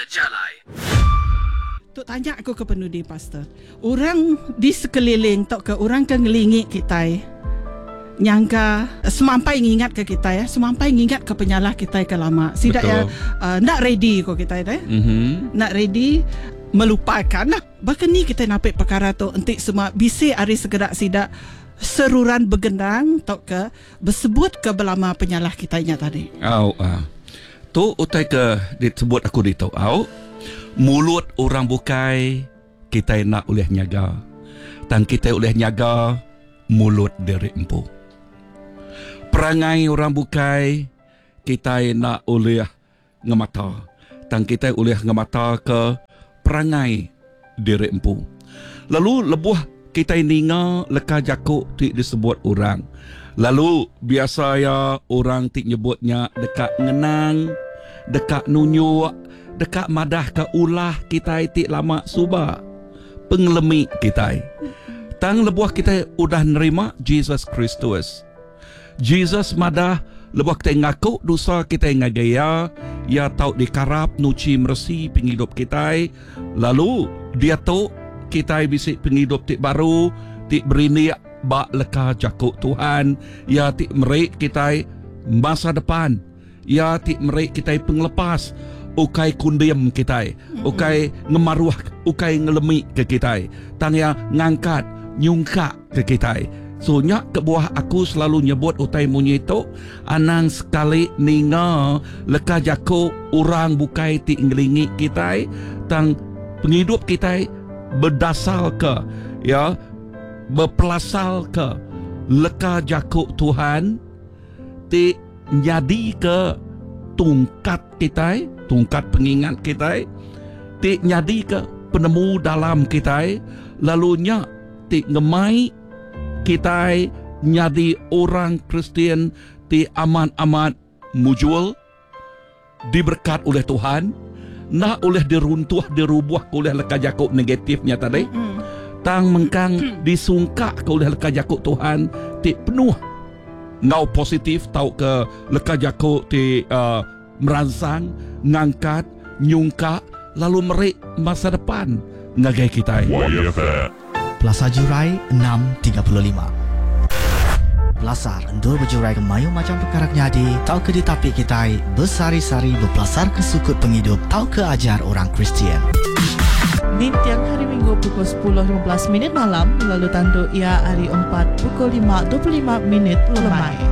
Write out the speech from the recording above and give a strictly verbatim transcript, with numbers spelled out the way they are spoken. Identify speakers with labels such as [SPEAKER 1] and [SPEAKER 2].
[SPEAKER 1] Sejalai.
[SPEAKER 2] Tok tanya aku ke penudi pastor. Orang di sekeliling tok ke orang ke ngelingi kita. Nyangka semampai ngingat ke kita ya, semampai ngingat ke penyalah kita ke lama. Sidak ya uh, nak ready ko kita ya. Mm-hmm. Nak ready melupakan lah. Bahkan ni kita napik perkara tu entik semua bisi hari segerak sidak seruran bergendang tok ke bersebut ke belama penyalah kitanya tadi.
[SPEAKER 3] Au ah. Tu utai ke disebut aku di tau. Au. Mulut orang bukai kita nak oleh nyaga. Dan kita oleh nyaga mulut dari empu. Perangai orang bukai kita nak oleh ngemata. Dan kita oleh ngemata ke perangai diri empu. Lalu lebuh kita ninga leka jakuk ti disebut orang. Lalu biasa ya orang ti nyebutnya dekat ngenang, dekat nunyuk, dekat madah ke ulah kita ti lama suba pengelemi kita. Tang lebuh kita udah nerima Jesus Kristus. Jesus madah lebuh kita ngaku dosa kita ngagaya, ya tau dikarap nuci mersi penghidup kita. Lalu dia tahu kita bisa penghidup ti baru, ti berini bak leka jakuk Tuhan, ya ti merik kita masa depan, ya ti merik kita penglepas, ukai kundiam kita, ukai ngemaruah, ukai ngelemi ke kita, tang ya ngangkat, nyungka ke kita. So nyak ke buah aku selalu nyebut utai munyi itu anang sekali ninga leka jakuk orang bukai ti ngelingi kita, tang penghidup kita berdasar ke ya berpelasal ke leka jakuk Tuhan ti nyadi ke tungkat kita, tungkat pengingat kita ti nyadi ke penemu dalam kita, lalunya ti ngemai kita nyadi orang Kristian ti aman-aman mujul diberkat oleh Tuhan, nak oleh diruntuh dirubuh oleh leka jakuk negatifnya tadi. Mm. Tang mengkang disungkak ke oleh leka jakuk Tuhan ti penuh ngau positif tau ke leka jakuk ti uh, merangsang, ngangkat, nyungkak, lalu merik masa depan ngagai kita.
[SPEAKER 4] Plaza Jurai enam tiga puluh lima. Pelasar endur berjurai ke mayu macam perkara nyadi, tau ke ditapi kita bersari-sari berpelasar ke sukut penghidup, tau ke ajar orang Kristian.
[SPEAKER 5] Di tiang hari Minggu pukul sepuluh lima belas minit malam, lalu tanduk ia hari empat pukul lima dua puluh lima minit lemai.